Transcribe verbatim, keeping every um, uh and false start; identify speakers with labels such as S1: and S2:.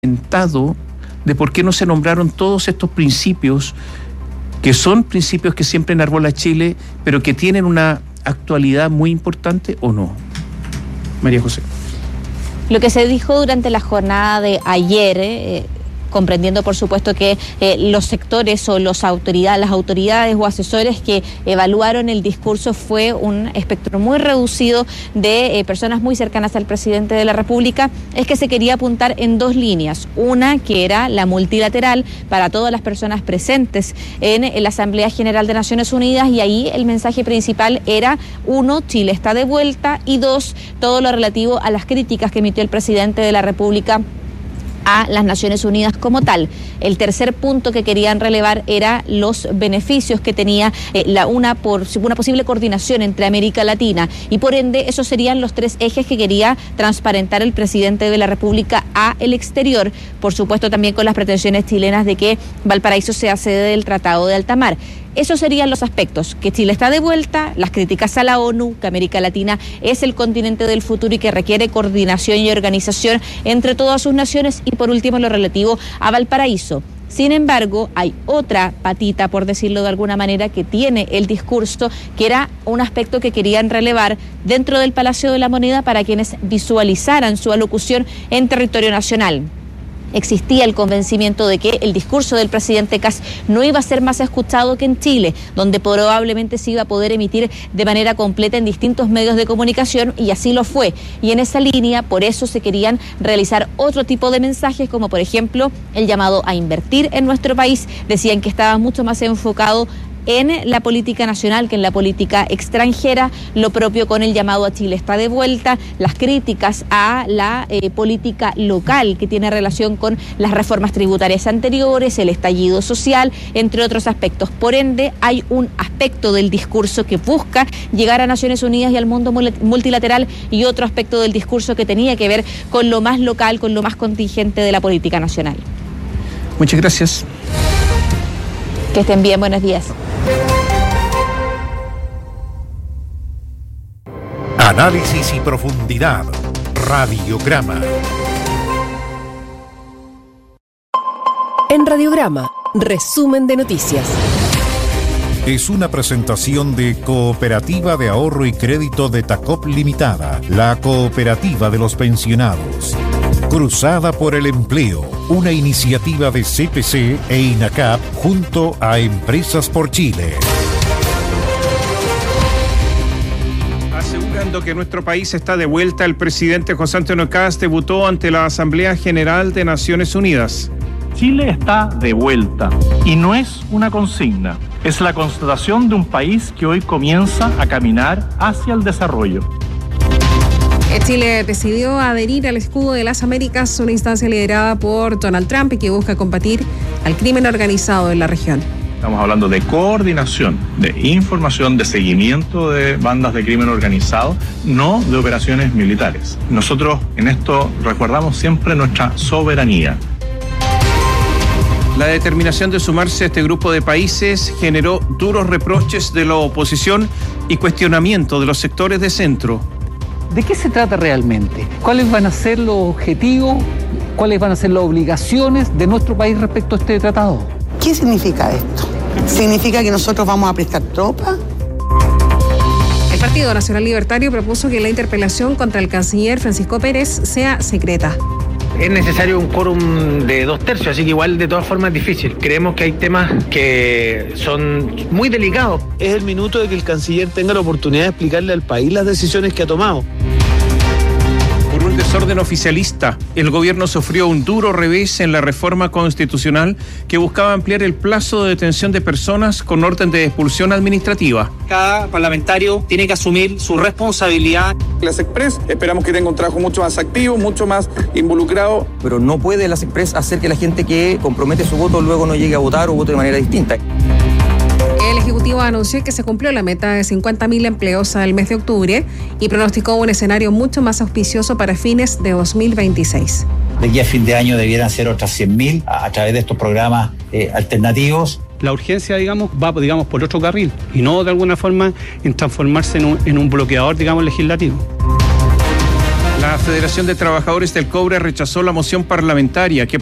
S1: argumentado de por qué no se nombraron todos estos principios, que son principios que siempre enarbola Chile, pero que tienen una actualidad muy importante, ¿o no? María José.
S2: Lo que se dijo durante la jornada de ayer, eh, comprendiendo por supuesto que eh, los sectores o los autoridades, las autoridades o asesores que evaluaron el discurso, fue un espectro muy reducido de eh, personas muy cercanas al presidente de la República, es que se quería apuntar en dos líneas. Una que era la multilateral para todas las personas presentes en, en la Asamblea General de Naciones Unidas, y ahí el mensaje principal era, uno, Chile está de vuelta, y dos, todo lo relativo a las críticas que emitió el presidente de la República a las Naciones Unidas como tal. El tercer punto que querían relevar era los beneficios que tenía eh, la una por una posible coordinación entre América Latina, y por ende esos serían los tres ejes que quería transparentar el presidente de la República a el exterior, por supuesto también con las pretensiones chilenas de que Valparaíso sea sede del Tratado de Alta Mar. Esos serían los aspectos: que Chile está de vuelta, las críticas a la ONU, que América Latina es el continente del futuro y que requiere coordinación y organización entre todas sus naciones, y por último lo relativo a Valparaíso. Sin embargo, hay otra patita, por decirlo de alguna manera, que tiene el discurso, que era un aspecto que querían relevar dentro del Palacio de la Moneda para quienes visualizaran su alocución en territorio nacional. Existía el convencimiento de que el discurso del presidente Kast no iba a ser más escuchado que en Chile, donde probablemente se iba a poder emitir de manera completa en distintos medios de comunicación, y así lo fue. Y en esa línea, por eso se querían realizar otro tipo de mensajes, como por ejemplo el llamado a invertir en nuestro país. Decían que estaba mucho más enfocado en la política nacional que en la política extranjera, lo propio con el llamado a Chile está de vuelta, las críticas a la eh, política local que tiene relación con las reformas tributarias anteriores, el estallido social, entre otros aspectos. Por ende, hay un aspecto del discurso que busca llegar a Naciones Unidas y al mundo multilateral, y otro aspecto del discurso que tenía que ver con lo más local, con lo más contingente de la política nacional.
S1: Muchas gracias.
S2: Que estén bien, buenos días.
S3: Análisis y profundidad. Radiograma.
S4: En Radiograma, resumen de noticias.
S3: Es una presentación de Cooperativa de Ahorro y Crédito de Tacop Limitada, la cooperativa de los pensionados. Cruzada por el Empleo, una iniciativa de C P C e INACAP junto a Empresas por Chile.
S1: Asegurando que nuestro país está de vuelta, el presidente José Antonio Kast debutó ante la Asamblea General de Naciones Unidas.
S5: Chile está de vuelta, y no es una consigna, es la constatación de un país que hoy comienza a caminar hacia el desarrollo.
S6: Chile decidió adherir al Escudo de las Américas, una instancia liderada por Donald Trump y que busca combatir al crimen organizado en la región.
S5: Estamos hablando de coordinación, de información, de seguimiento de bandas de crimen organizado, no de operaciones militares. Nosotros en esto recordamos siempre nuestra soberanía.
S1: La determinación de sumarse a este grupo de países generó duros reproches de la oposición y cuestionamiento de los sectores de centro.
S7: ¿De qué se trata realmente? ¿Cuáles van a ser los objetivos? ¿Cuáles van a ser las obligaciones de nuestro país respecto a este tratado?
S8: ¿Qué significa esto? ¿Significa que nosotros vamos a prestar tropas?
S6: El Partido Nacional Libertario propuso que la interpelación contra el canciller Francisco Pérez sea secreta.
S9: Es necesario un quórum de dos tercios, así que igual de todas formas es difícil. Creemos que hay temas que son muy delicados.
S10: Es el minuto de que el canciller tenga la oportunidad de explicarle al país las decisiones que ha tomado.
S1: Por un desorden oficialista, el gobierno sufrió un duro revés en la reforma constitucional que buscaba ampliar el plazo de detención de personas con orden de expulsión administrativa.
S11: Cada parlamentario tiene que asumir su responsabilidad.
S12: Las Express esperamos que tenga un trabajo mucho más activo, mucho más involucrado.
S13: Pero no puede las Express hacer que la gente que compromete su voto luego no llegue a votar o vote de manera distinta.
S6: El Ejecutivo anunció que se cumplió la meta de cincuenta mil empleos al mes de octubre y pronosticó un escenario mucho más auspicioso para fines de dos mil veintiséis.
S14: De aquí a fin de año debieran ser otras cien mil a, a través de estos programas eh, alternativos.
S15: La urgencia, digamos, va digamos, por otro carril y no de alguna forma en transformarse en un, en un bloqueador, digamos, legislativo.
S1: La Federación de Trabajadores del Cobre rechazó la moción parlamentaria que